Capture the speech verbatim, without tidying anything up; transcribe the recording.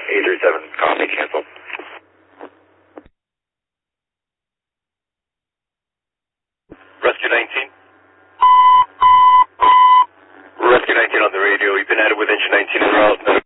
eight three seven, copy, cancel. Rescue nineteen. Rescue nineteen on the radio. We've been added with engine nineteen en route.